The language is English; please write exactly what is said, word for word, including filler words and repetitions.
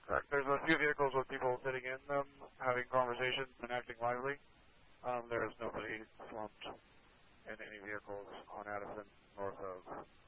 Correct. There's a few vehicles with people sitting in them, having conversations and acting lively. Um, there is nobody slumped in any vehicles on Addison north of